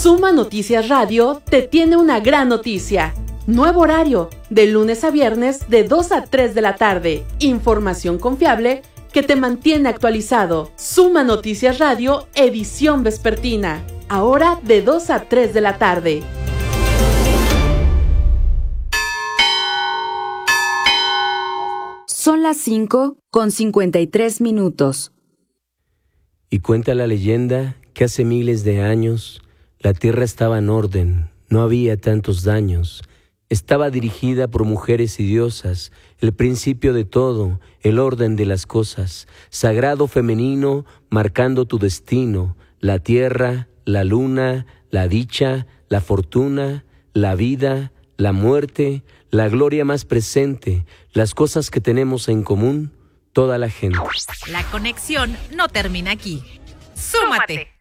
Suma Noticias Radio te tiene una gran noticia. Nuevo horario, de lunes a viernes de 2 a 3 de la tarde. Información confiable que te mantiene actualizado. Suma Noticias Radio, edición vespertina. Ahora de 2 a 3 de la tarde. Son las 5:53. Y cuenta la leyenda que hace miles de años la tierra estaba en orden, no había tantos daños. Estaba dirigida por mujeres y diosas, el principio de todo, el orden de las cosas, sagrado femenino marcando tu destino, la tierra, la luna, la dicha, la fortuna, la vida, la muerte, la gloria más presente, las cosas que tenemos en común, toda la gente. La conexión no termina aquí. ¡Súmate!